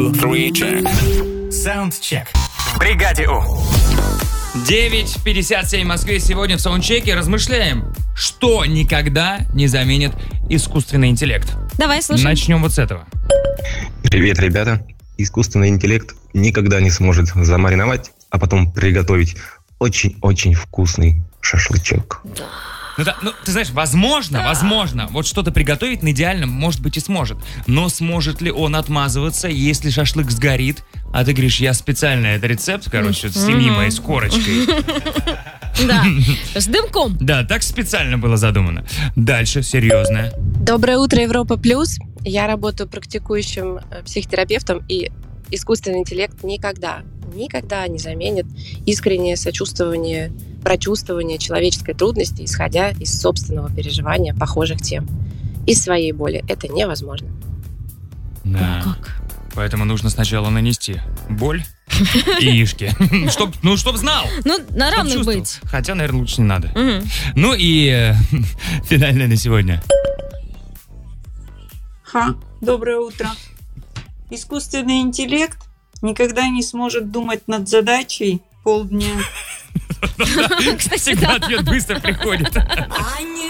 Саундчек. В бригаде У. 9:57 в Москве. Сегодня в саундчеке размышляем, что никогда не заменит искусственный интеллект. Давай, слушай. Начнем вот с этого. Привет, ребята. Искусственный интеллект никогда не сможет замариновать, а потом приготовить очень-очень вкусный шашлычок. Ты знаешь, возможно, вот что-то приготовить на идеальном, может быть, и сможет. Но сможет ли он отмазываться, если шашлык сгорит? А ты говоришь, я специально, это рецепт, короче, с семьи моей, с корочкой. Да, с дымком. Да, так специально было задумано. Дальше, серьезное. Доброе утро, Европа Плюс. Я работаю практикующим психотерапевтом, и искусственный интеллект никогда не заменит искреннее сочувствование, прочувствование человеческой трудности, исходя из собственного переживания похожих тем. Из своей боли. Это невозможно. Да. Как? Поэтому нужно сначала нанести боль и яишки. Чтоб знал. На равных чувствовал. быть. Хотя, наверное, лучше не надо. Мгм. Ну и финальное на сегодня. Доброе утро. Искусственный интеллект никогда не сможет думать над задачей полдня. Кстати, Всегда да. ответ быстро приходит.